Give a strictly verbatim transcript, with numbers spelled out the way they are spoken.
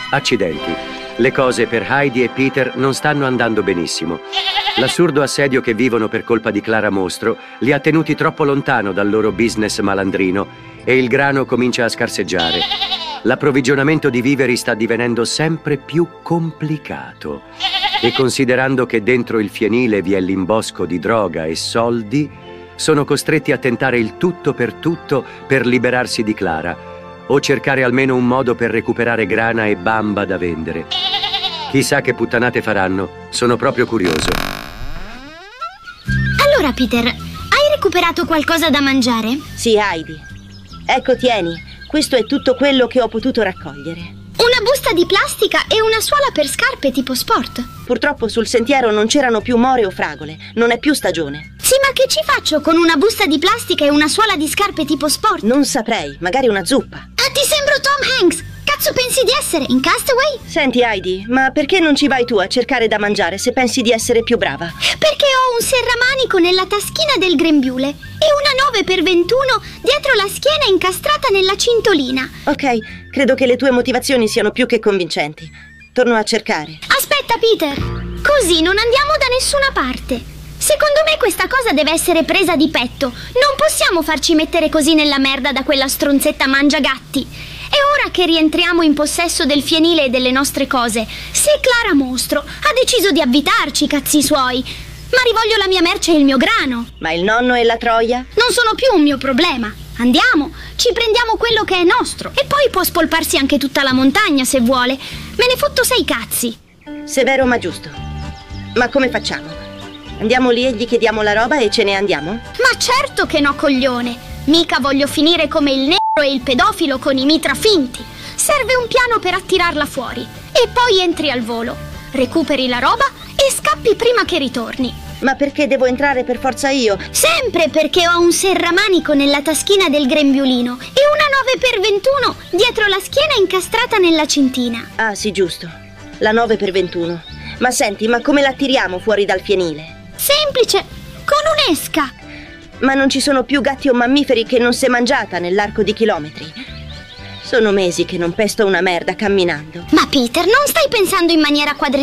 Accidenti. Le cose per Heidi e Peter non stanno andando benissimo. L'assurdo assedio che vivono per colpa di Clara Mostro li ha tenuti troppo lontano dal loro business malandrino e il grano comincia a scarseggiare. L'approvvigionamento di viveri sta divenendo sempre più complicato. E considerando che dentro il fienile vi è l'imbosco di droga e soldi, sono costretti a tentare il tutto per tutto per liberarsi di Clara o cercare almeno un modo per recuperare grana e bamba da vendere. Chissà che puttanate faranno, sono proprio curioso. Allora, Peter, hai recuperato qualcosa da mangiare? Sì, Heidi. Ecco, tieni, questo è tutto quello che ho potuto raccogliere. Una busta di plastica e una suola per scarpe tipo sport. Purtroppo sul sentiero non c'erano più more o fragole, non è più stagione. Sì, ma che ci faccio con una busta di plastica e una suola di scarpe tipo sport? Non saprei, magari una zuppa. Ah, ti sembro Tom Hanks! Cazzo pensi di essere, in Castaway? Senti, Heidi, ma perché non ci vai tu a cercare da mangiare se pensi di essere più brava? Perché ho un serramanico nella taschina del grembiule e una nove per ventuno dietro la schiena incastrata nella cintolina. Ok, credo che le tue motivazioni siano più che convincenti. Torno a cercare. Aspetta, Peter! Così non andiamo da nessuna parte. Secondo me questa cosa deve essere presa di petto. Non possiamo farci mettere così nella merda da quella stronzetta mangiagatti. E ora che rientriamo in possesso del fienile e delle nostre cose, se Clara Mostro ha deciso di avvitarci, cazzi suoi, ma rivoglio la mia merce e il mio grano. Ma il nonno e la troia? Non sono più un mio problema. Andiamo, ci prendiamo quello che è nostro. E poi può spolparsi anche tutta la montagna se vuole. Me ne fotto sei cazzi. Severo ma giusto. Ma come facciamo? Andiamo lì e gli chiediamo la roba e ce ne andiamo? Ma certo che no, coglione. Mica voglio finire come il nero e il pedofilo con i mitra finti. Serve un piano per attirarla fuori. E poi entri al volo, recuperi la roba e scappi prima che ritorni. Ma perché devo entrare per forza io? Sempre perché ho un serramanico nella taschina del grembiulino e una nove per ventuno dietro la schiena incastrata nella cintina. Ah sì, giusto. La nove per ventuno. Ma senti, ma come la tiriamo fuori dal fienile? Semplice, con un'esca. Ma non ci sono più gatti o mammiferi che non si è mangiata nell'arco di chilometri. Sono mesi che non pesto una merda camminando. Ma Peter, non stai pensando in maniera quadriculare?